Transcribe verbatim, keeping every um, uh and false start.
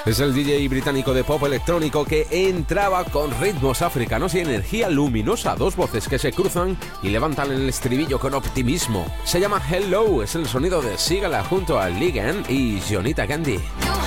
Es el D J británico de pop electrónico que entraba con ritmos africanos y energía luminosa, dos voces que se cruzan y levantan el estribillo con optimismo. Se llama Hello, es el sonido de Sigala junto a Ligan y Jonita Gandhi.